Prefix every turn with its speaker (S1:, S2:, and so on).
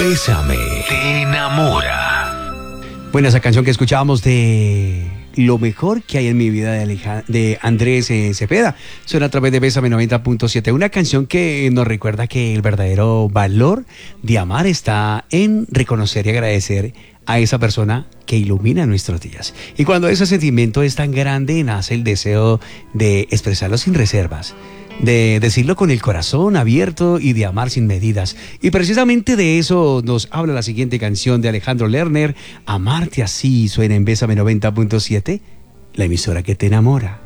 S1: Bésame, te enamora.
S2: Bueno, esa canción que escuchábamos de Lo mejor que hay en mi vida de Andrés Cepeda suena a través de Bésame 90.7, una canción que nos recuerda que el verdadero valor de amar está en reconocer y agradecer a esa persona que ilumina nuestros días. Y cuando ese sentimiento es tan grande, nace el deseo de expresarlo sin reservas, de decirlo con el corazón abierto y de amar sin medidas. Y precisamente de eso nos habla la siguiente canción de Alejandro Lerner, Amarte así, suena en Bésame 90.7, la emisora que te enamora.